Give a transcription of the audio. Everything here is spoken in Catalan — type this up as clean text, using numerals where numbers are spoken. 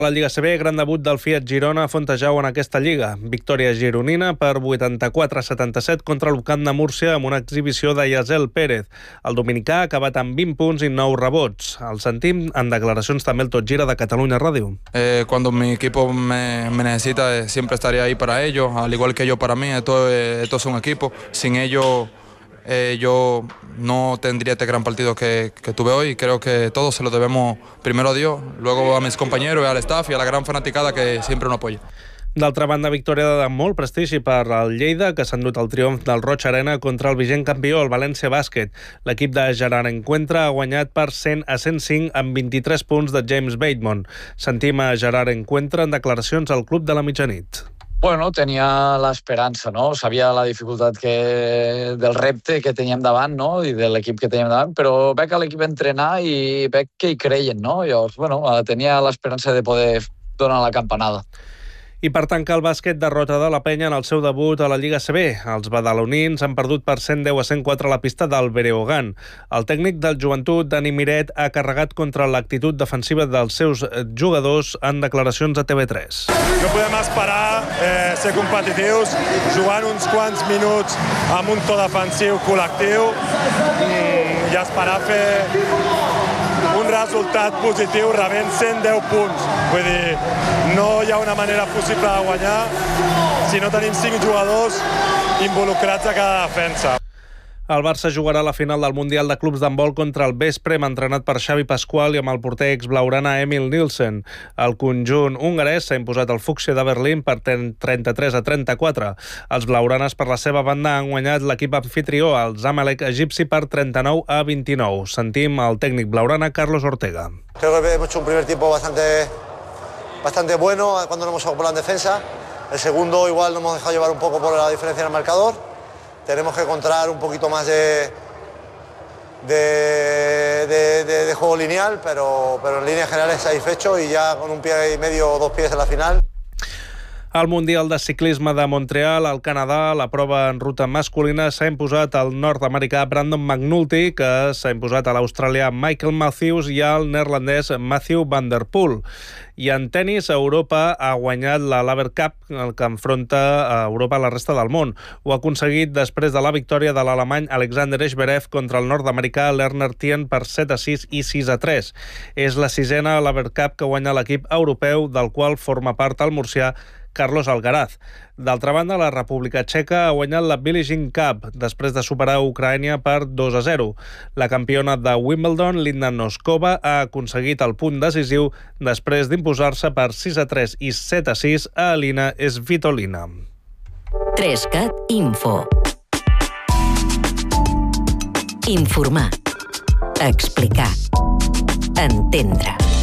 La Lliga CB, gran debut del Fiat Girona a Fontejau en aquesta lliga. Victòria gironina per 84-77 contra l'Ucamp de Múrcia amb una exhibició de Yazel Pérez. El dominicà ha acabat amb 20 punts i 9 rebots. El sentim en declaracions també el Tot Gira de Catalunya Ràdio. Cuando mi equipo me necesita, siempre estaré ahí para ellos, al igual que yo para mí. Esto es un equipo. Sin ellos yo no tendría este gran partido que tuve hoy. Creo que todo se lo debemos primero a Dios, luego a mis compañeros, al staff y a la gran fanaticada que siempre nos apoya. D'altra banda, victòria de molt prestigi per al Lleida, que s'ha endut el triomf del Roig Arena contra el vigent campió, el València Bàsquet. L'equip de Gerard Encuentra ha guanyat per 100-105 amb 23 punts de James Bateman. Sentim a Gerard Encuentra en declaracions al Club de la Mitjanit. Bueno, tenia l'esperança, no? Sabia la dificultat del repte que teníem davant, no? I de l'equip que teníem davant, però veig a l'equip entrenar i veig que hi creien, no? Llavors, bueno, tenia l'esperança de poder donar la campanada. I per tancar el bàsquet, derrota de la Penya en el seu debut a la Lliga CB. Els badalonins han perdut per 110-104 a la pista del Breogán. El tècnic del Joventut, Dani Miret, ha carregat contra l'actitud defensiva dels seus jugadors en declaracions a TV3. No podem esperar ser competitius jugant uns quants minuts amb un to defensiu col·lectiu i esperar fer un resultat positiu rebent 110 punts. Vull dir, no hi ha una manera possible de guanyar si no tenim 5 jugadors involucrats a cada defensa. El Barça jugarà la final del Mundial de Clubs d'Handbol contra el Vesprem, entrenat per Xavi Pasqual i amb el porter ex-blaugrana Emil Nielsen. El conjunt hongarès s'ha imposat el Fuchsia de Berlín per 33-34. Els blaugranes, per la seva banda, han guanyat l'equip anfitrió, el Zamalek egipci, per 39-29. Sentim el tècnic blaugrana Carlos Ortega. Creo que hemos hecho un primer tiempo bastante bueno cuando nos hemos ocupado en defensa. El segundo igual nos hemos dejado llevar un poco por la diferencia en el marcador. Tenemos que encontrar un poquito más de juego lineal, pero en líneas generales satisfecho y ya con un pie y medio o 2 pies en la final. Al Mundial de Ciclisme de Montreal, al Canadà, la prova en ruta masculina s'ha imposat al nord-americà Brandon McNulty, que s'ha imposat a l'australià Michael Matthews i al neerlandès Mathieu van der Poel. I en tennis, Europa ha guanyat la Laver Cup, el que enfronta a Europa a la resta del món. Ho ha aconseguit després de la victòria de l'alemany Alexander Zverev contra el nord-americà Lerner Tien per 7-6 i 6-3. És la 6a Laver Cup que guanya l'equip europeu, del qual forma part el murcià Carlos Alcaraz. D'altra banda, la República Txeca ha guanyat la Billie Jean Cup després de superar Ucraïna per 2-0. La campiona de Wimbledon, Linda Noskova, ha aconseguit el punt decisiu després d'imposar-se per 6-3 i 7-6 a Alina Svitolina. 3CAT Info. Informar. Explicar. Entendre.